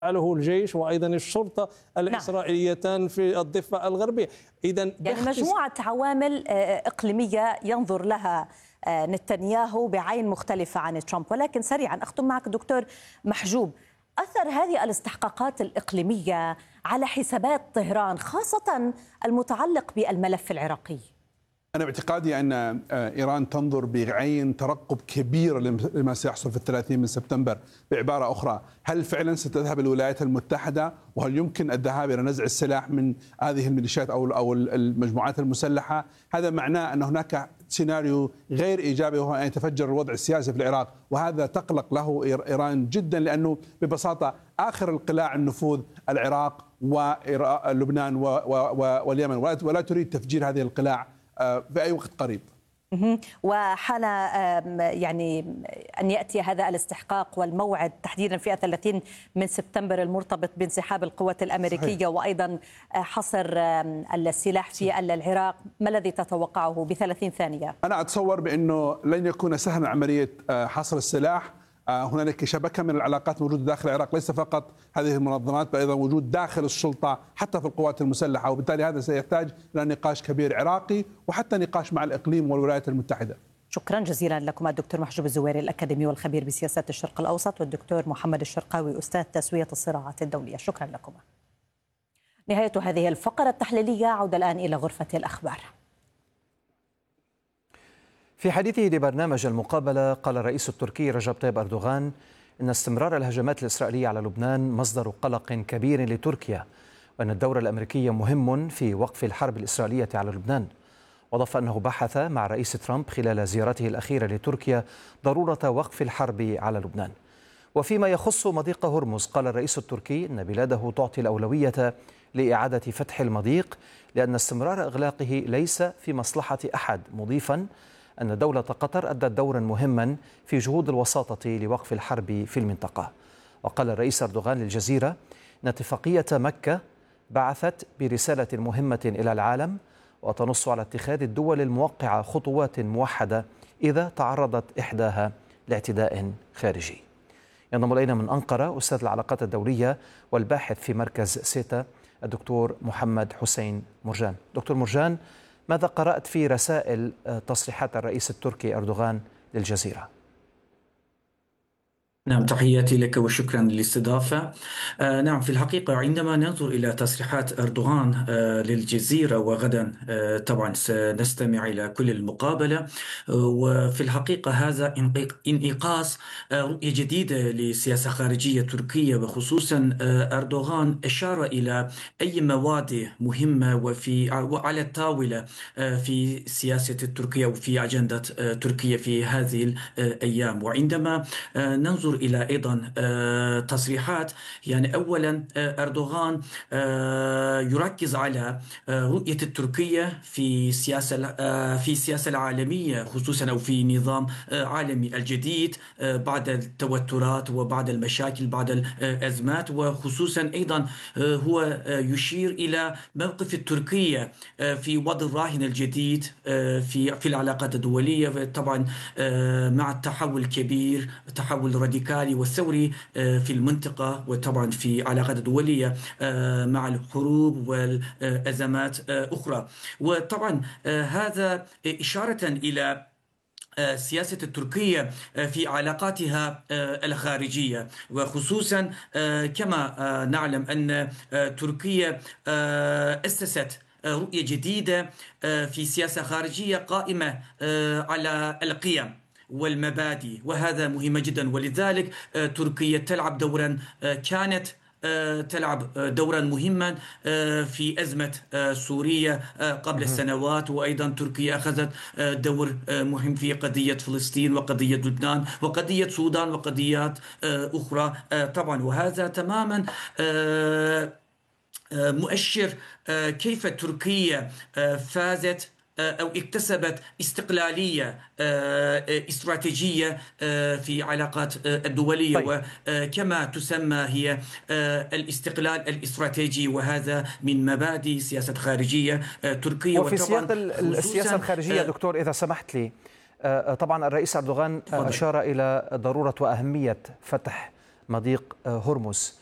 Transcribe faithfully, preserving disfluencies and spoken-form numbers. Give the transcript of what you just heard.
فعله الجيش وأيضا الشرطة الإسرائيليتان في الضفة الغربية. إذن يعني مجموعة عوامل إقليمية ينظر لها نتنياهو بعين مختلفة عن ترامب. ولكن سريعا أختم معك دكتور محجوب، أثر هذه الاستحقاقات الإقليمية على حسابات طهران خاصة المتعلق بالملف العراقي؟ أنا باعتقادي أن إيران تنظر بعين ترقب كبير لما سيحصل في الثلاثين من سبتمبر. بعبارة أخرى، هل فعلا ستذهب الولايات المتحدة وهل يمكن الذهاب إلى نزع السلاح من هذه الميليشيات أو أو المجموعات المسلحة؟ هذا معناه أن هناك سيناريو غير إيجابي وهو أن يتفجر الوضع السياسي في العراق، وهذا تقلق له إيران جدا، لأنه ببساطة آخر القلاع النفوذ العراق ولبنان واليمن، ولا تريد تفجير هذه القلاع بأي وقت قريب. وحال يعني أن يأتي هذا الاستحقاق والموعد تحديدا في الثلاثين من سبتمبر المرتبط بانسحاب القوات الأمريكية صحيح. وأيضا حصر السلاح في العراق، ما الذي تتوقعه بثلاثين ثانية؟ أنا أتصور بأنه لن يكون سهلا عملية حصر السلاح. هنالك شبكة من العلاقات موجودة داخل العراق، ليس فقط هذه المنظمات بل أيضا وجود داخل السلطة حتى في القوات المسلحة، وبالتالي هذا سيحتاج إلى نقاش كبير عراقي وحتى نقاش مع الإقليم والولايات المتحدة. شكرا جزيلا لكم الدكتور محجوب الزويري الأكاديمي والخبير بسياسات الشرق الأوسط، والدكتور محمد الشرقاوي أستاذ تسوية الصراعات الدولية. شكرا لكم. نهاية هذه الفقرة التحليلية، عودة الآن إلى غرفة الأخبار. في حديثه لبرنامج المقابلة قال الرئيس التركي رجب طيب أردوغان إن استمرار الهجمات الإسرائيلية على لبنان مصدر قلق كبير لتركيا، وأن الدور الأمريكي مهم في وقف الحرب الإسرائيلية على لبنان. وأضاف أنه بحث مع الرئيس ترامب خلال زيارته الأخيرة لتركيا ضرورة وقف الحرب على لبنان. وفيما يخص مضيق هرمز قال الرئيس التركي أن بلاده تعطي الأولوية لإعادة فتح المضيق لأن استمرار إغلاقه ليس في مصلحة أحد، مضيفا أن دولة قطر أدت دورا مهما في جهود الوساطة لوقف الحرب في المنطقة. وقال الرئيس أردوغان للجزيرة أن اتفاقية مكة بعثت برسالة مهمة إلى العالم وتنص على اتخاذ الدول الموقعة خطوات موحدة إذا تعرضت إحداها لاعتداء خارجي. ينضم إلينا من أنقرة أستاذ العلاقات الدولية والباحث في مركز سيتا الدكتور محمد حسين مرجان. دكتور مرجان، ماذا قرأت في رسائل تصريحات الرئيس التركي أردوغان للجزيرة؟ نعم، تحياتي لك وشكرا للاستضافة. آه نعم، في الحقيقة عندما ننظر إلى تصريحات أردوغان آه للجزيرة، وغدا آه طبعا سنستمع إلى كل المقابلة، آه وفي الحقيقة هذا انعكاس آه رؤية جديدة لسياسة خارجية تركية، وخصوصا آه أردوغان أشار إلى أي مواد مهمة وفي وعلى الطاولة آه في سياسة التركية وفي أجندة آه تركيا في هذه الأيام. وعندما آه ننظر إلى أيضا تصريحات، يعني أولا أردوغان يركز على رؤية التركية في السياسة في السياسة العالمية، خصوصا أو في نظام عالمي الجديد بعد التوترات وبعد المشاكل بعد الأزمات. وخصوصا أيضا هو يشير إلى موقف التركية في وضع الراهن الجديد في في العلاقات الدولية، طبعا مع التحول الكبير، التحول الراديكالي والثوري في المنطقة، وطبعا في علاقات دولية مع الحروب والأزمات أخرى. وطبعا هذا إشارة إلى سياسة التركية في علاقاتها الخارجية، وخصوصا كما نعلم أن تركيا أسست رؤية جديدة في سياسة خارجية قائمة على القيم والمبادئ، وهذا مهم جدا. ولذلك تركيا تلعب دورا كانت تلعب دورا مهما في أزمة سوريا قبل السنوات، وأيضا تركيا أخذت دور مهم في قضية فلسطين وقضية لبنان وقضية السودان وقضيات أخرى طبعا. وهذا تماما مؤشر كيف تركيا فازت أو اكتسبت استقلالية استراتيجية في علاقات الدولية. طيب. وكما تسمى هي الاستقلال الاستراتيجي، وهذا من مبادئ سياسة خارجية تركيا. وفي سياق السياسة الخارجية دكتور إذا سمحت لي، طبعا الرئيس أردوغان أشار إلى ضرورة وأهمية فتح مضيق هرمز.